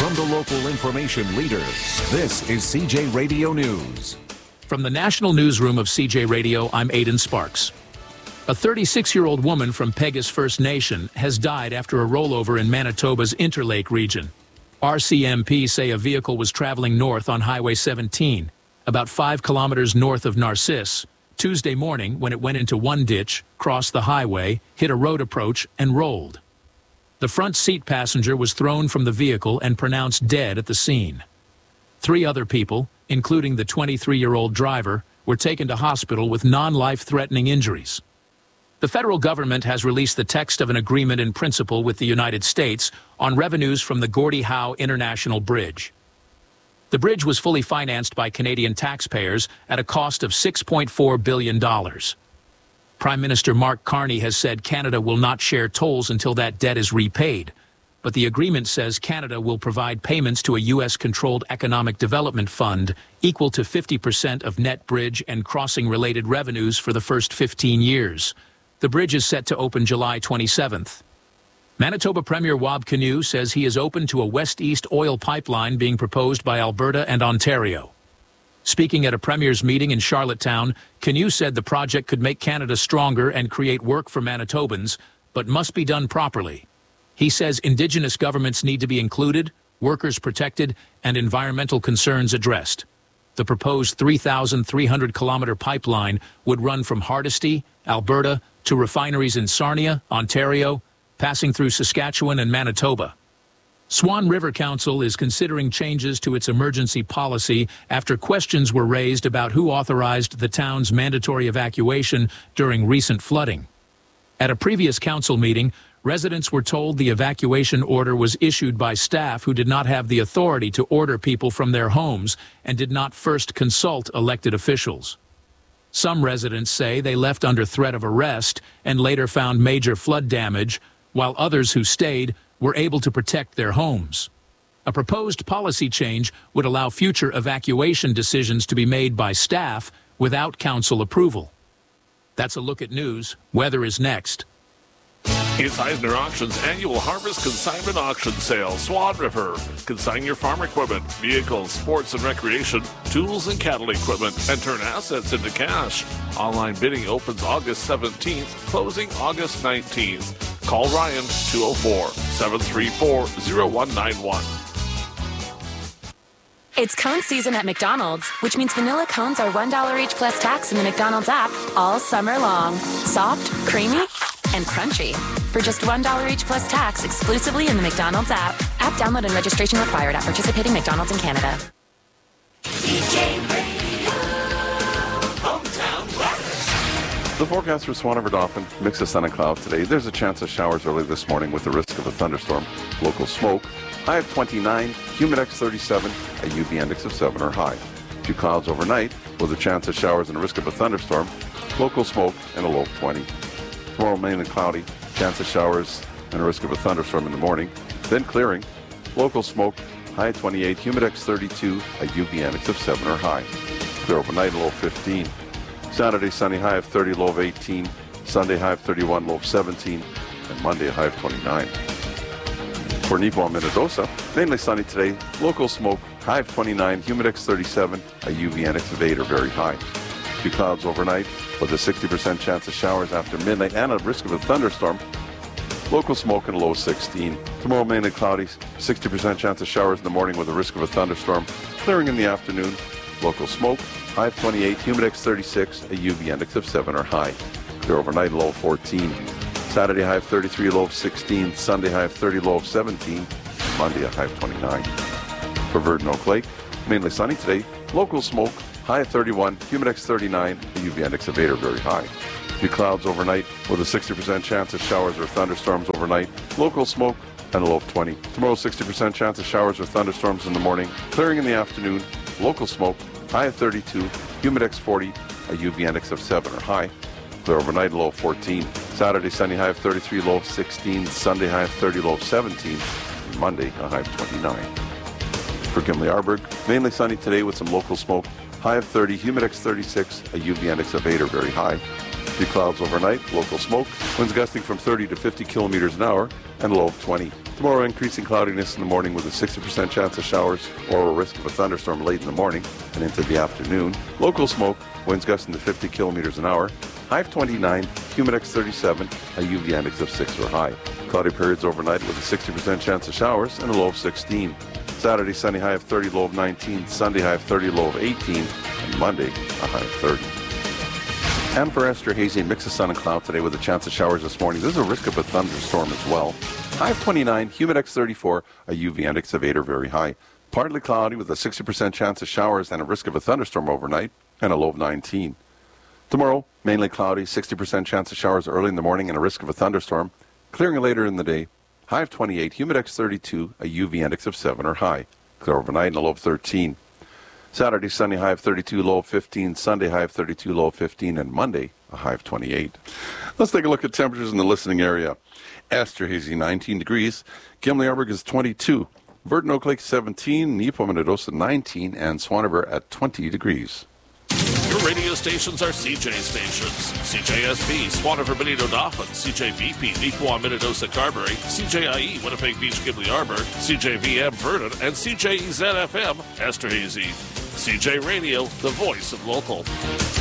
from the local information leader. This is CJ Radio News. From the National Newsroom of CJ Radio, I'm Aidan Sparks. A 36-year-old woman from Peguis First Nation has died after a rollover in Manitoba's Interlake region. RCMP say a vehicle was traveling north on Highway 17, about 5 kilometers north of Narcisse, Tuesday morning when it went into one ditch, crossed the highway, hit a road approach, and rolled. The front seat passenger was thrown from the vehicle and pronounced dead at the scene. 3 other people, including the 23-year-old driver, were taken to hospital with non-life-threatening injuries. The federal government has released the text of an agreement in principle with the United States on revenues from the Gordie Howe International Bridge. The bridge was fully financed by Canadian taxpayers at a cost of $6.4 billion. Prime Minister Mark Carney has said Canada will not share tolls until that debt is repaid, but the agreement says Canada will provide payments to a U.S.-controlled economic development fund equal to 50% of net bridge and crossing-related revenues for the first 15 years. The bridge is set to open July 27th. Manitoba Premier Wab Kinew says he is open to a west-east oil pipeline being proposed by Alberta and Ontario. Speaking at a Premier's meeting in Charlottetown, Kinew said the project could make Canada stronger and create work for Manitobans, but must be done properly. He says Indigenous governments need to be included, workers protected, and environmental concerns addressed. The proposed 3,300-kilometer pipeline would run from Hardisty, Alberta, to refineries in Sarnia, Ontario, passing through Saskatchewan and Manitoba. Swan River Council is considering changes to its emergency policy after questions were raised about who authorized the town's mandatory evacuation during recent flooding. At a previous council meeting, residents were told the evacuation order was issued by staff who did not have the authority to order people from their homes and did not first consult elected officials. Some residents say they left under threat of arrest and later found major flood damage, while others who stayed were able to protect their homes. A proposed policy change would allow future evacuation decisions to be made by staff without council approval. That's a look at news. Weather is next. It's Eisner Auctions annual Harvest Consignment Auction Sale, Swan River. Consign your farm equipment, vehicles, sports and recreation, tools and cattle equipment, and turn assets into cash. Online bidding opens August 17th, closing August 19th. Call Ryan, 204-734-0191. It's cone season at McDonald's, which means vanilla cones are $1 each plus tax in the McDonald's app all summer long. Soft, creamy, and crunchy. For just $1 each plus tax exclusively in the McDonald's app. App download and registration required at participating McDonald's in Canada. CJ Radio, hometown weather. The forecast for Swan River Dauphin, mix of sun and clouds today. There's a chance of showers early this morning with the risk of a thunderstorm. Local smoke. High of 29, humid X 37, a UV index of 7 or high. Few clouds overnight with a chance of showers and a risk of a thunderstorm. Local smoke and a low of 20. Tomorrow mainly cloudy, chance of showers and a risk of a thunderstorm in the morning. Then clearing. Local smoke, high of 28, humid X 32, a UV index of 7 or high. Clear overnight, a low of 15. Saturday, sunny, high of 30, low of 18. Sunday, high of 31, low of 17. And Monday, a high of 29. For Neepawa, Minnedosa, mainly sunny today. Local smoke, high of 29, humid X 37, a UV index of 8 or very high. Few clouds overnight with a 60% chance of showers after midnight and a risk of a thunderstorm. Local smoke and a low of 16. Tomorrow, mainly cloudy, 60% chance of showers in the morning with a risk of a thunderstorm. Clearing in the afternoon. Local smoke, high of 28, humid X 36, a UV index of 7 or high. Clear overnight, low of 14. Saturday, high of 33, low of 16. Sunday, high of 30, low of 17. And Monday, a high of 29. For Virden Oak Lake, mainly sunny today. Local smoke, high of 31, humid X 39, a UV index of 8 or very high. Few clouds overnight with a 60% chance of showers or thunderstorms overnight. Local smoke and a low of 20. Tomorrow, 60% chance of showers or thunderstorms in the morning. Clearing in the afternoon. Local smoke, high of 32, humid X 40, a UV index of 7 or high. Clear overnight, low of 14. Saturday, sunny, high of 33, low of 16. Sunday, high of 30, low of 17. And Monday, a high of 29. For Gimli-Arburg, mainly sunny today with some local smoke. High of 30, humid X 36, a UV index of 8 or very high. Few clouds overnight, local smoke, winds gusting from 30 to 50 kilometers an hour, and a low of 20. Tomorrow, increasing cloudiness in the morning with a 60% chance of showers or a risk of a thunderstorm late in the morning and into the afternoon. Local smoke, winds gusting to 50 kilometers an hour, high of 29, humidex 37, a UV index of 6 or high. Cloudy periods overnight with a 60% chance of showers and a low of 16. Saturday, sunny, high of 30, low of 19. Sunday, high of 30, low of 18. And Monday, a high of 30. And for Esther, hazy mix of sun and cloud today with a chance of showers this morning. There's a risk of a thunderstorm as well. High of 29, humidex 34, a UV index of 8 or very high. Partly cloudy with a 60% chance of showers and a risk of a thunderstorm overnight and a low of 19. Tomorrow, mainly cloudy, 60% chance of showers early in the morning and a risk of a thunderstorm. Clearing later in the day. High of 28, humidex 32, a UV index of 7 or high. Clear overnight and a low of 13. Saturday, sunny, high of 32, low of 15. Sunday, high of 32, low of 15. And Monday, a high of 28. Let's take a look at temperatures in the listening area. Esther, hazy, 19 degrees. Gimli-Arburg is 22. Virden Oak Lake, 17. Neepo-Minnedosa, 19. And Swannever at 20 degrees. Your radio stations are CJ stations. CJSB, Swannever, Benito Dauphin, CJBP, Neepawa, Minnedosa, Carberry, CJIE, Winnipeg Beach, Gimli-Arburg, CJVM, Vernon, and CJEZ-FM, Esterhazy. CJ Radio, the voice of local.